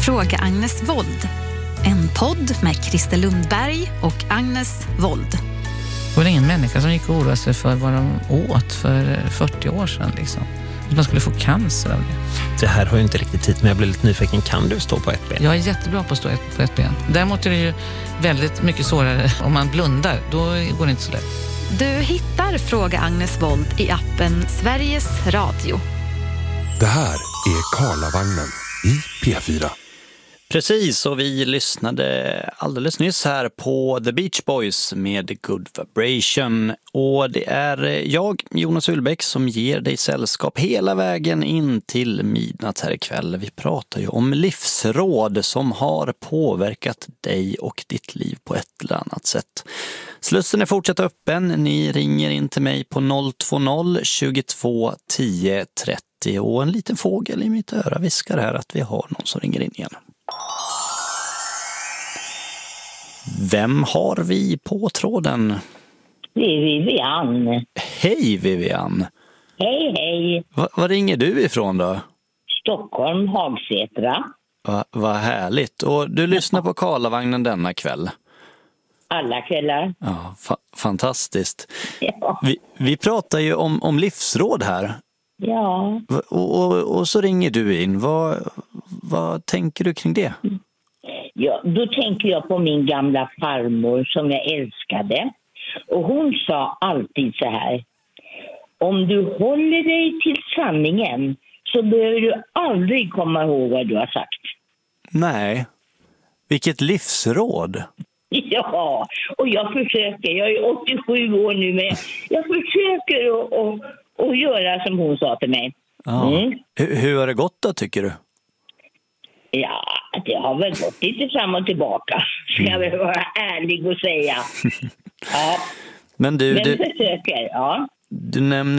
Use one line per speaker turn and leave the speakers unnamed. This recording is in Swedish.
Fråga Agnes Wold. En podd med Christer Lundberg och Agnes Wold.
Det var ingen människa som gick och oroade sig för vad de åt för 40 år sedan liksom. Man skulle få cancer av det.
Det här har ju inte riktigt tid, men jag blir lite nyfiken. Kan du stå på ett ben?
Jag är jättebra på att stå på ett ben. Däremot är det ju väldigt mycket svårare om man blundar. Då går det inte så lätt.
Du hittar Fråga Agnes Wold i appen Sveriges Radio.
Det här är Karlavagnen i P4.
Precis, och vi lyssnade alldeles nyss här på The Beach Boys med Good Vibration. Och det är jag, Jonas Ullbäck, som ger dig sällskap hela vägen in till midnatt här ikväll. Vi pratar ju om livsråd som har påverkat dig och ditt liv på ett eller annat sätt. Slussen är fortsatt öppen. Ni ringer in till mig på 020 22 10 30 och en liten fågel i mitt öra viskar här att vi har någon som ringer in igen. Vem har vi på tråden?
Det är Vivian.
Hej Vivian.
Hej, hej.
Var ringer du ifrån då?
Stockholm, Hagsätra.
Vad härligt. Och du lyssnar på Karlavagnen denna kväll?
Alla kvällar.
Ja, fantastiskt.
Ja.
Vi pratar ju om livsråd här.
Ja.
Och så ringer du in. Vad tänker du kring det?
Ja, då tänker jag på min gamla farmor som jag älskade. Och hon sa alltid så här: om du håller dig till sanningen så behöver du aldrig komma ihåg vad du har sagt.
Nej, vilket livsråd.
Ja, och jag försöker. Jag är 87 år nu, men jag försöker att göra som hon sa till mig.
Ja. Hur har det gått då, tycker du?
Ja, det har väl gått lite fram och tillbaka. Ska jag väl vara ärlig och säga. Ja.
Men du
försöker, ja.
Du nämner